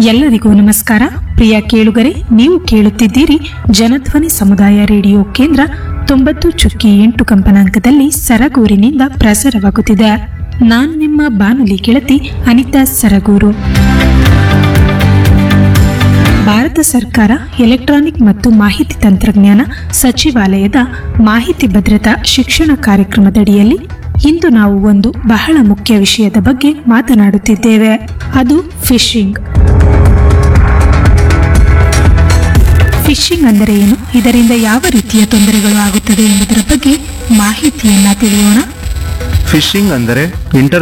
ಎಲ್ಲರಿಗೂ ನಮಸ್ಕಾರ. ಪ್ರಿಯ ಕೇಳುಗರೆ, ನೀವು ಕೇಳುತ್ತಿದ್ದೀರಿ ಜನಧ್ವನಿ ಸಮುದಾಯ ರೇಡಿಯೋ ಕೇಂದ್ರ 90.8 ಕಂಪನಾಂಕದಲ್ಲಿ ಸರಗೂರಿನಿಂದ ಪ್ರಸಾರವಾಗುತ್ತಿದೆ. ನಾನು ನಿಮ್ಮ ಬಾನುಲಿ ಗೆಳತಿ ಅನಿತಾ ಸರಗೂರು. ಭಾರತ ಸರ್ಕಾರ ಎಲೆಕ್ಟ್ರಾನಿಕ್ ಮತ್ತು ಮಾಹಿತಿ ತಂತ್ರಜ್ಞಾನ ಸಚಿವಾಲಯದ ಮಾಹಿತಿ ಭದ್ರತಾ ಶಿಕ್ಷಣ ಕಾರ್ಯಕ್ರಮದಡಿಯಲ್ಲಿ ಇಂದು ನಾವು ಒಂದು ಬಹಳ ಮುಖ್ಯ ವಿಷಯದ ಬಗ್ಗೆ ಮಾತನಾಡುತ್ತಿದ್ದೇವೆ. ಅದು ಫಿಶಿಂಗ್. ಫಿಶಿಂಗ್ ಅಂದರೆ ಏನು, ಇದರಿಂದ ಯಾವ ರೀತಿಯ ತೊಂದರೆಗಳು ಆಗುತ್ತದೆ ಎಂಬುದರ ಬಗ್ಗೆ ಮಾಹಿತಿಯನ್ನ ತಿಳಿಯೋಣ. ಫಿಶಿಂಗ್ ಅಂದರೆ